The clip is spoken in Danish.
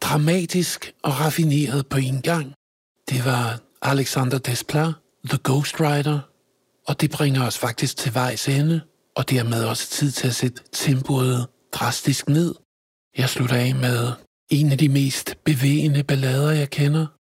dramatisk og raffineret på en gang. Det var Alexander Desplat, The Ghostwriter, og det bringer os faktisk til vejs ende, og dermed også tid til at sætte tempoet drastisk ned. Jeg slutter af med en af de mest bevægende ballader, jeg kender,